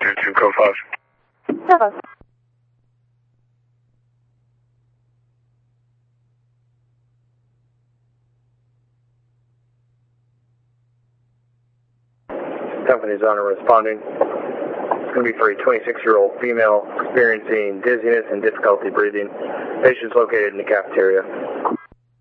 22, code 5. Hello. Company's on responding. It's going to be for a 26-year-old female experiencing dizziness and difficulty breathing. Patient's located in the cafeteria.